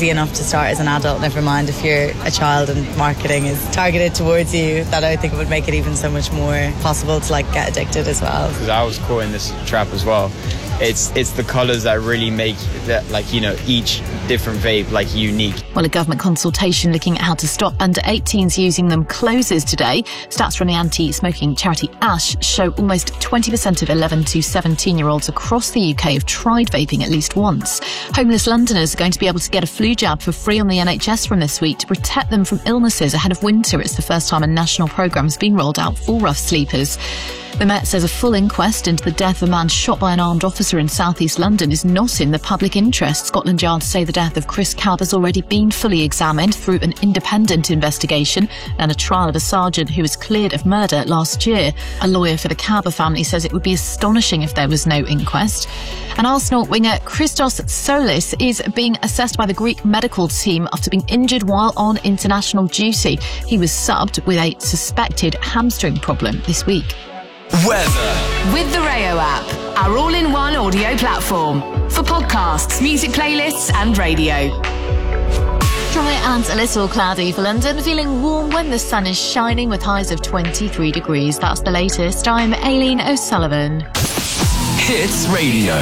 easy enough to start as an adult, never mind if you're a child and marketing is targeted towards you, that I think it would make it even so much more possible to like get addicted as well. Because I was caught in this trap as well. It's the colours that really make that, like, you know, each different vape like unique. Well, a government consultation looking at how to stop under 18s using them closes today. Stats from the anti-smoking charity Ash show almost 20% of 11 to 17-year-olds across the UK have tried vaping at least once. Homeless Londoners are going to be able to get a flu jab for free on the NHS from this week to protect them from illnesses ahead of winter. It's the first time a national programme has been rolled out for rough sleepers. The Met says a full inquest into the death of a man shot by an armed officer in south-east London is not in the public interest. Scotland Yard say the death of Chris Cabb has already been fully examined through an independent investigation and a trial of a sergeant who was cleared of murder last year. A lawyer for the Cabb family says it would be astonishing if there was no inquest. And Arsenal winger Christos Solis is being assessed by the Greek medical team after being injured while on international duty. He was subbed with a suspected hamstring problem this week. Weather. With the Rayo app, our all-in-one audio platform for podcasts, music playlists and radio. Dry and a little cloudy for London, feeling warm when the sun is shining with highs of 23 degrees. That's the latest. I'm Aileen O'Sullivan. Hits Radio.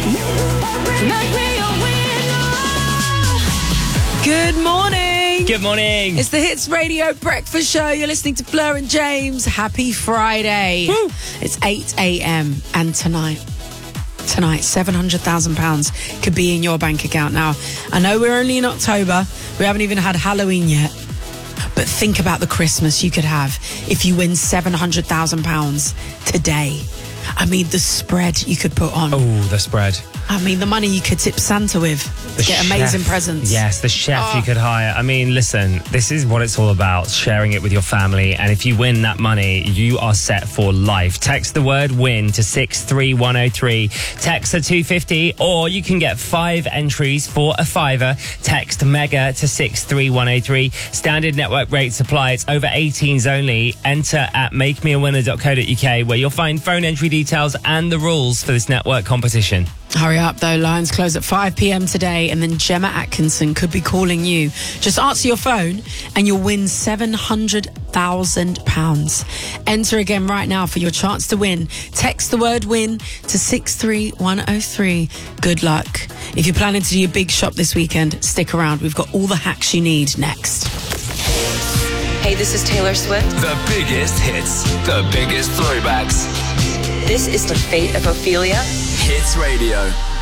Good morning. Good morning. It's the Hits Radio Breakfast Show. You're listening to Fleur and James. Happy Friday. Woo. It's 8 a.m. and tonight, £700,000 could be in your bank account. Now, I know we're only in October. We haven't even had Halloween yet. But think about the Christmas you could have if you win £700,000 today. I mean, the spread you could put on. Oh, the spread. I mean, the money you could tip Santa with to get amazing presents. Yes, the chef you could hire. I mean, listen, this is what it's all about, sharing it with your family. And if you win that money, you are set for life. Text the word WIN to 63103. Text to 250, or you can get 5 entries for a £5. Text MEGA to 63103. Standard network rates apply. It's over 18s only. Enter at makemeawinner.co.uk, where you'll find phone entry details and the rules for this network competition. Hurry up, though. Lines close at 5 p.m. today, and then Gemma Atkinson could be calling you. Just answer your phone, and you'll win £700,000. Enter again right now for your chance to win. Text the word WIN to 63103. Good luck. If you're planning to do your big shop this weekend, stick around. We've got all the hacks you need next. Hey, this is Taylor Swift. The biggest hits, the biggest throwbacks. This is The Fate of Ophelia. Hits Radio.